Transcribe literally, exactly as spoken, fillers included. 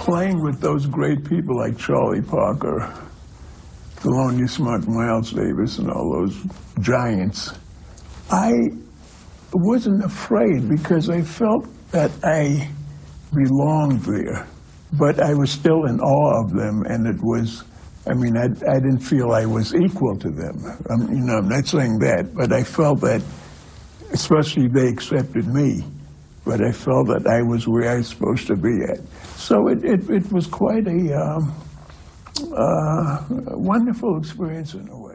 playing with those great people like Charlie Parker, Thelonious Monk, Miles Davis, and all those giants, I wasn't afraid because I felt that I belonged there. But I was still in awe of them, and it was, I mean, I, I didn't feel I was equal to them. I'm, you know, I'm not saying that, but I felt that, especially they accepted me, but I felt that I was where I was supposed to be at. So it, it, it was quite a um, uh, wonderful experience in a way.